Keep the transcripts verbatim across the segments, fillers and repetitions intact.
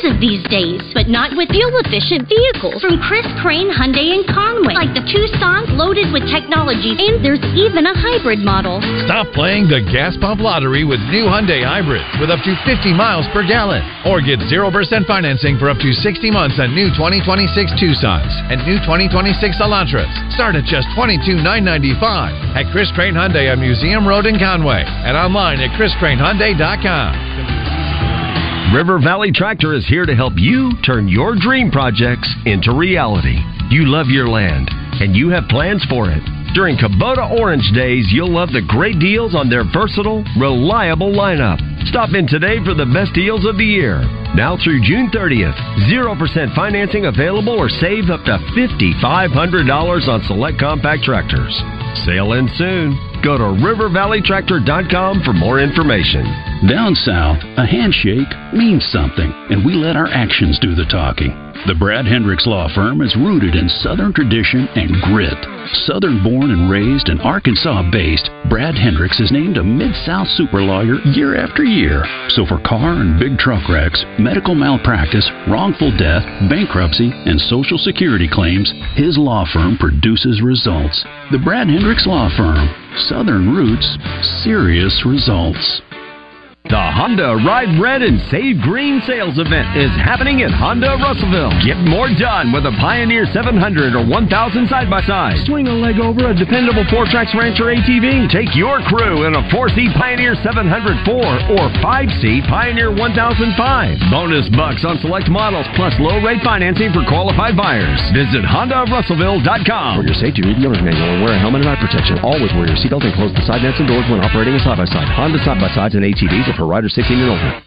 expensive these days, but not with fuel-efficient vehicles from Chris Crane Hyundai in Conway, like the Tucson loaded with technology, and there's even a hybrid model. Stop playing the gas pump lottery with new Hyundai hybrids with up to fifty miles per gallon, or get zero percent financing for up to sixty months on new twenty twenty-six Tucsons and new twenty twenty-six Elantras. Start at just twenty-two thousand nine hundred ninety-five dollars at Chris Crane Hyundai on Museum Road in Conway and online at chris crane hyundai dot com. River Valley Tractor is here to help you turn your dream projects into reality. You love your land, and you have plans for it. During Kubota Orange Days, you'll love the great deals on their versatile, reliable lineup. Stop in today for the best deals of the year. Now through June thirtieth, zero percent financing available or save up to five thousand five hundred dollars on select compact tractors. Sale ends soon. Go to river valley tractor dot com for more information. Down south, a handshake means something, and we let our actions do the talking. The Brad Hendricks Law Firm is rooted in Southern tradition and grit. Southern-born and raised and Arkansas-based, Brad Hendricks is named a Mid-South super lawyer year after year. So for car and big truck wrecks, medical malpractice, wrongful death, bankruptcy, and Social Security claims, his law firm produces results. The Brad Hendricks Law Firm. Southern roots, serious results. The Honda Ride Red and Save Green sales event is happening at Honda Russellville. Get more done with a Pioneer seven hundred or one thousand side-by-side. Swing a leg over a dependable four-Trax Rancher A T V. Take your crew in a four-seat Pioneer seven hundred four or five-seat Pioneer one thousand five. Bonus bucks on select models plus low-rate financing for qualified buyers. Visit honda russellville dot com. For your safety, read the owner's manual and wear a helmet and eye protection. Always wear your seatbelt and close the side nets and doors when operating a side-by-side. Honda side-by-sides and A T Vs are for riders sixteen and older.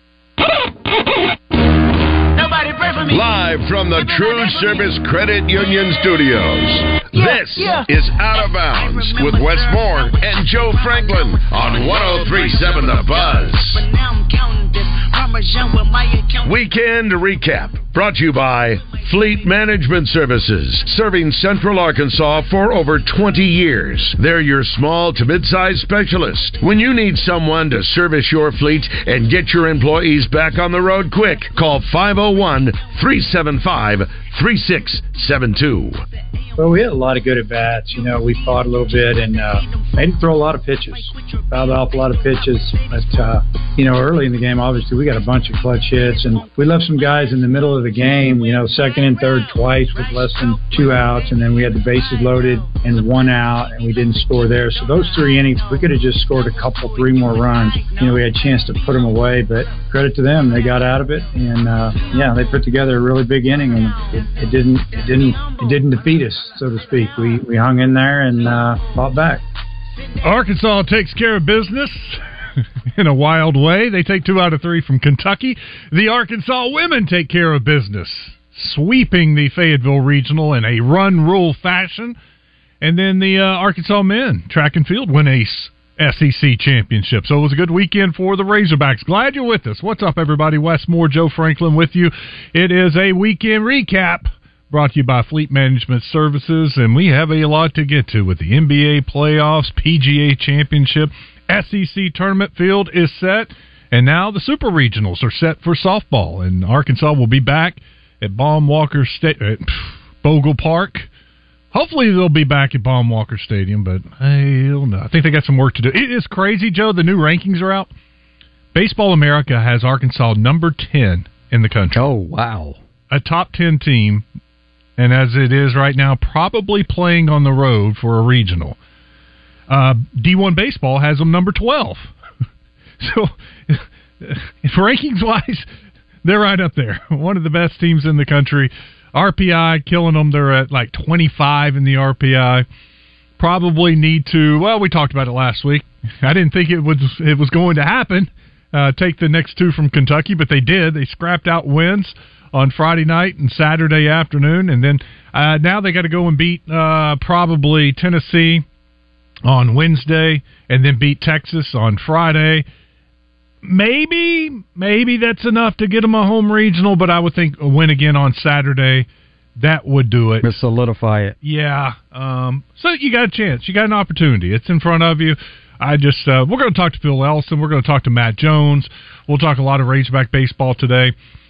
Live from the True Service Credit Union Studios, this is Out of Bounds with Wes Moore and Joe Franklin on one oh three point seven The Buzz. Weekend Recap, brought to you by Fleet Management Services, serving Central Arkansas for over twenty years. They're your small to mid-sized specialist. When you need someone to service your fleet and get your employees back on the road quick, call five oh one, three seven five, three six seven two. Well, we had a lot of good at-bats. You know, we fought a little bit and uh, made him throw a lot of pitches. Fouled off a lot of pitches. But, uh, you know, early in the game, obviously, we got a bunch of clutch hits. And we left some guys in the middle of the game, you know, second and third twice with less than two outs. And then we had the bases loaded and one out, and we didn't score there. So those three innings, we could have just scored a couple, three more runs. You know, we had a chance to put them away. But credit to them. They got out of it. And, uh, yeah, they put together a really big inning. And it, it didn't it didn't, it didn't defeat us, so to speak. We we hung in there and uh, fought back. Arkansas takes care of business in a wild way. They take two out of three from Kentucky. The Arkansas women take care of business, sweeping the Fayetteville Regional in a run rule fashion. And then the uh, Arkansas men, track and field, win a S E C championship. So it was a good weekend for the Razorbacks. Glad you're with us. What's up, everybody? Wes Moore, Joe Franklin with you. It is a weekend recap brought to you by Fleet Management Services, and we have a lot to get to with the N B A playoffs, P G A championship, S E C tournament field is set, and now the Super Regionals are set for softball, and Arkansas will be back at Baum Walker State at Bogle Park. Hopefully they'll be back at Baum Walker Stadium, but I don't know. I think they got some work to do. It is crazy, Joe. The new rankings are out. Baseball America has Arkansas number ten in the country. Oh, wow. A top ten team. And as it is right now, probably playing on the road for a regional. Uh, D one Baseball has them number twelve. So, rankings-wise, they're right up there. One of the best teams in the country. R P I killing them. They're at like twenty-five in the R P I. Probably need to, well, we talked about it last week. I didn't think it was, it was going to happen. Uh, take the next two from Kentucky, but they did. They scrapped out wins on Friday night and Saturday afternoon, and then uh, now they got to go and beat uh, probably Tennessee on Wednesday, and then beat Texas on Friday. Maybe, maybe that's enough to get them a home regional, but I would think a win again on Saturday, that would do it. To solidify it. Yeah. Um, so you got a chance. You got an opportunity. It's in front of you. I just uh, we're going to talk to Phil Ellison. We're going to talk to Matt Jones. We'll talk a lot of Razorback baseball today.